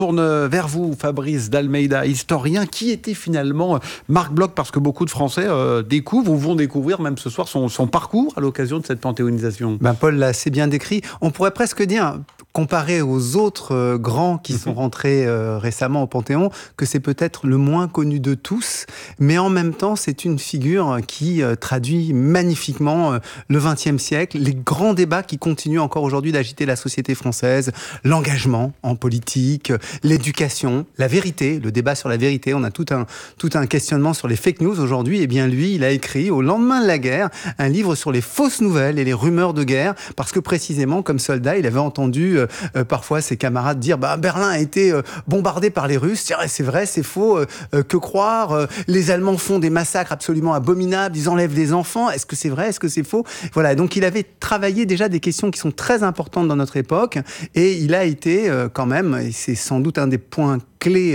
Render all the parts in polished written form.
Tourne vers vous, Fabrice d'Almeida, historien. Qui était finalement Marc Bloch? Parce que beaucoup de Français découvrent ou vont découvrir même ce soir son parcours à l'occasion de cette panthéonisation. Paul l'a assez bien décrit. On pourrait presque dire, comparé aux autres grands qui sont rentrés récemment au Panthéon, que c'est peut-être le moins connu de tous, mais en même temps, c'est une figure qui traduit magnifiquement le XXe siècle, les grands débats qui continuent encore aujourd'hui d'agiter la société française, l'engagement en politique, l'éducation, la vérité, le débat sur la vérité. On a tout un questionnement sur les fake news aujourd'hui. Et bien lui, il a écrit au lendemain de la guerre un livre sur les fausses nouvelles et les rumeurs de guerre, parce que précisément, comme soldat, il avait entendu parfois ses camarades dire Berlin a été bombardé par les Russes. C'est vrai, c'est faux, que croire, les Allemands font des massacres absolument abominables, ils enlèvent des enfants, est-ce que c'est vrai, est-ce que c'est faux? Voilà, donc il avait travaillé déjà des questions qui sont très importantes dans notre époque, et il a été quand même, et c'est sans doute un des points clés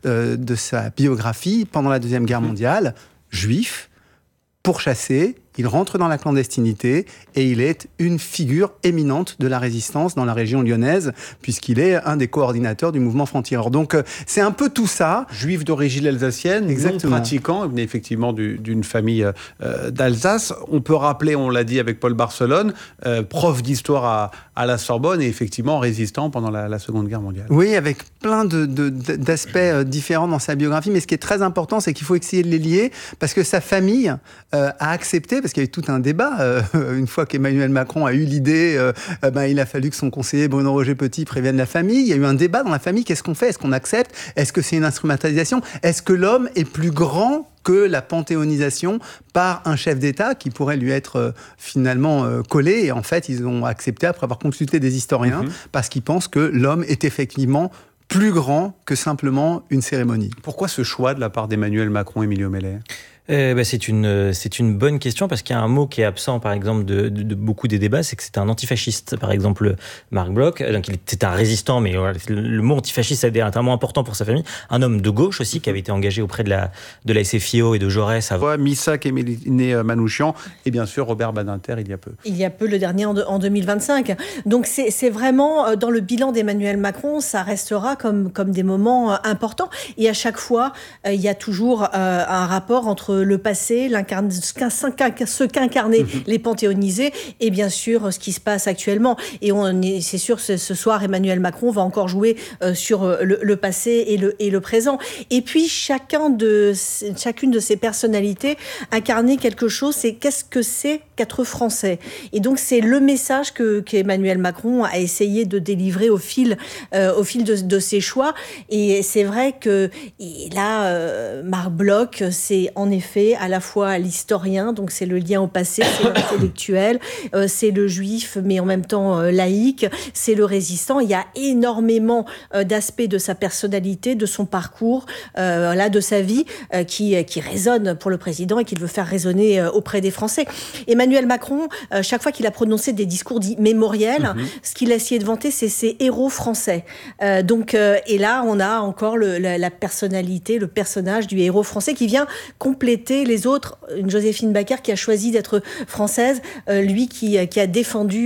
de sa biographie, pendant la Deuxième Guerre mondiale, juif, pourchassé, il rentre dans la clandestinité et il est une figure éminente de la résistance dans la région lyonnaise, puisqu'il est un des coordinateurs du mouvement franc-tireur. Donc c'est un peu tout ça. Juif d'origine alsacienne, non pratiquant, il venait effectivement d'une famille d'Alsace. On peut rappeler, on l'a dit avec Paul Barcelone, prof d'histoire à la Sorbonne et effectivement résistant pendant la Seconde Guerre mondiale. Oui, avec plein d'aspects différents dans sa biographie, mais ce qui est très important, c'est qu'il faut essayer de les lier, parce que sa famille a accepté, parce qu'il y a eu tout un débat, une fois qu'Emmanuel Macron a eu l'idée, il a fallu que son conseiller Bruno Roger Petit prévienne la famille. Il y a eu un débat dans la famille, qu'est-ce qu'on fait? Est-ce qu'on accepte? Est-ce que c'est une instrumentalisation? Est-ce que l'homme est plus grand que la panthéonisation par un chef d'État qui pourrait lui être finalement collé? Et en fait, ils ont accepté après avoir consulté des historiens, parce qu'ils pensent que l'homme est effectivement plus grand que simplement une cérémonie. Pourquoi ce choix de la part d'Emmanuel Macron et Émilio Meller? C'est une bonne question, parce qu'il y a un mot qui est absent, par exemple, de beaucoup des débats, c'est que c'était un antifasciste. Par exemple, Marc Bloch, donc il était un résistant, mais voilà, le mot antifasciste est un mot important pour sa famille. Un homme de gauche aussi, qui avait été engagé auprès de la SFIO et de Jaurès. Missak et Méliné Manouchian, et bien sûr Robert Badinter il y a peu. Il y a peu, le dernier en 2025. Donc c'est vraiment, dans le bilan d'Emmanuel Macron, ça restera comme des moments importants. Et à chaque fois, il y a toujours un rapport entre le passé, ce qu'incarnaient les panthéonisés, et bien sûr ce qui se passe actuellement. Et c'est sûr, ce soir, Emmanuel Macron va encore jouer sur le passé et le présent. Et puis chacune de ces personnalités incarnait quelque chose. C'est qu'est-ce que c'est qu'être français. Et donc c'est le message qu'Emmanuel Macron a essayé de délivrer au fil de ses choix. Et c'est vrai que là, Marc Bloch, c'est en effet à la fois l'historien, donc c'est le lien au passé, c'est l'intellectuel, c'est le juif, mais en même temps laïque, c'est le résistant. Il y a énormément d'aspects de sa personnalité, de son parcours, de sa vie, qui résonnent pour le président et qu'il veut faire résonner auprès des Français. Emmanuel Macron, chaque fois qu'il a prononcé des discours dits mémoriels, ce qu'il a essayé de vanter, c'est ses héros français. Et là, on a encore la personnalité, le personnage du héros français qui vient compléter les autres. Une Joséphine Baker qui a choisi d'être française, lui qui a défendu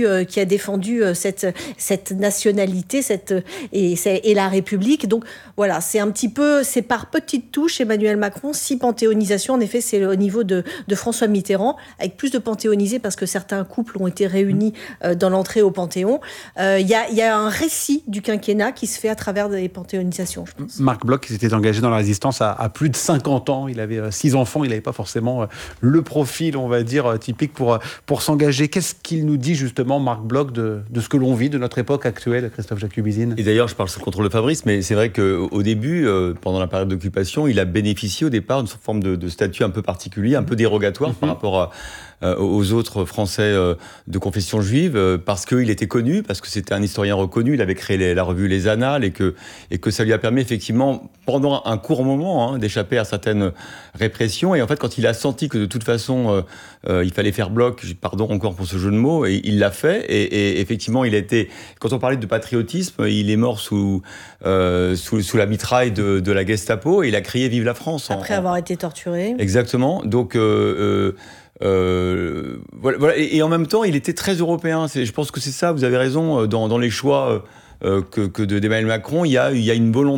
cette nationalité, et la République. Donc voilà, c'est par petites touches Emmanuel Macron. Si panthéonisation, en effet, c'est au niveau de François Mitterrand, avec plus de panthéonisés parce que certains couples ont été réunis dans l'entrée au Panthéon. Il y a un récit du quinquennat qui se fait à travers des panthéonisations, je pense. Marc Bloch, il s'était engagé dans la résistance à plus de 50 ans. Il avait 6 enfants. Il n'avait pas forcément le profil, on va dire, typique pour s'engager. Qu'est-ce qu'il nous dit justement, Marc Bloch, de ce que l'on vit, de notre époque actuelle, Christophe Jacubizine? Et d'ailleurs, je parle sous contrôle de Fabrice, mais c'est vrai qu'au début, pendant la période d'occupation, il a bénéficié au départ d'une forme de statut un peu particulier, un peu dérogatoire par rapport aux autres Français de confession juive, parce qu'il était connu, parce que c'était un historien reconnu. Il avait créé la revue Les Annales, et que ça lui a permis effectivement, pendant un court moment, d'échapper à certaines répressions. Et en fait, quand il a senti que de toute façon, il fallait faire bloc, pardon encore pour ce jeu de mots, et il l'a fait. Et effectivement, il a été, quand on parlait de patriotisme, il est mort sous la mitraille de la Gestapo, et il a crié Vive la France. Après avoir été torturé. Exactement. Donc, voilà. Et en même temps, il était très européen. Je pense que c'est ça, vous avez raison, dans les choix que d'Emmanuel Macron, il y a une volonté